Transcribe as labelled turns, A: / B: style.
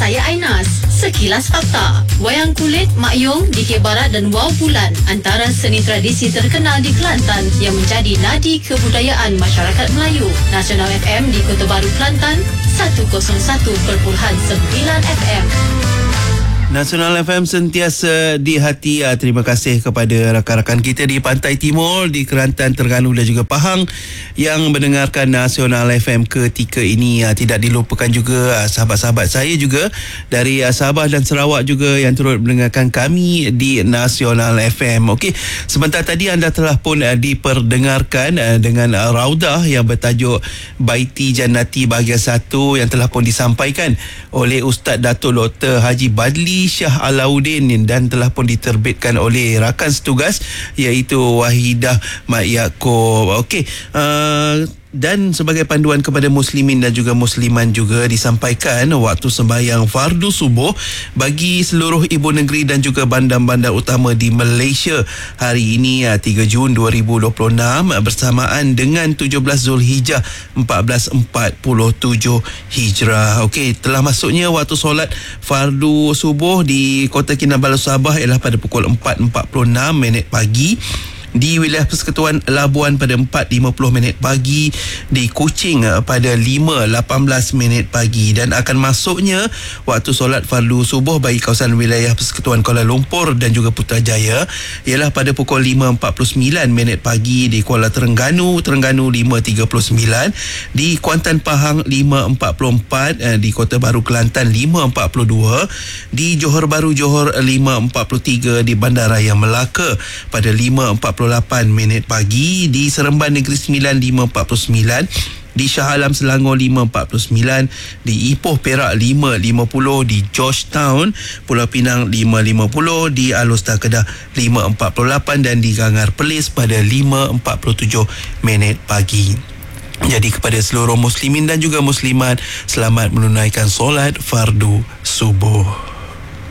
A: saya Ainas. Sekilas fakta. Wayang kulit, Mak Yong, Dikir Barat dan Wow Bulan antara seni tradisi terkenal di Kelantan yang menjadi nadi kebudayaan masyarakat Melayu. Nasional FM di Kota Baru, Kelantan 101.9 FM.
B: Nasional FM sentiasa di hati. Terima kasih kepada rakan-rakan kita di Pantai Timur, di Kelantan, Terengganu dan juga Pahang yang mendengarkan Nasional FM ketika ini. Tidak dilupakan juga sahabat-sahabat saya juga dari Sabah dan Sarawak juga yang turut mendengarkan kami di Nasional FM. Okey, sebentar tadi anda telah pun diperdengarkan dengan raudah yang bertajuk Baiti Jannati bahagian 1 yang telah pun disampaikan oleh Ustaz Dato' Dr. Haji Badli Shah Alauddin dan telah pun diterbitkan oleh rakan setugas iaitu Wahidah Mat Yaakob. Okey, dan sebagai panduan kepada muslimin dan juga musliman juga disampaikan waktu sembahyang fardu subuh bagi seluruh ibu negeri dan juga bandar-bandar utama di Malaysia hari ini 3 Jun 2026 bersamaan dengan 17 Zulhijjah 1447 Hijrah. Okey, telah masuknya waktu solat fardu subuh di Kota Kinabalu Sabah ialah pada pukul 4.46 pagi. Di wilayah Persekutuan Labuan pada 4.50 pagi, di Kuching pada 5.18 pagi, dan akan masuknya waktu solat fardu subuh bagi kawasan wilayah Persekutuan Kuala Lumpur dan juga Putrajaya ialah pada pukul 5.49 pagi di Kuala Terengganu 5.39, di Kuantan Pahang 5.44, di Kota Baru Kelantan 5.42, di Johor Bahru Johor 5.43, di Bandaraya Melaka pada 5.48 pagi, di Seremban Negeri Sembilan 5.49, di Shah Alam Selangor 5.49, di Ipoh Perak 5.50, di Georgetown Pulau Pinang 5.50, di Alor Kedah 5.48 dan di Gangar Perlis pada 5.47 pagi. Jadi kepada seluruh muslimin dan juga muslimat, selamat menunaikan solat fardu subuh.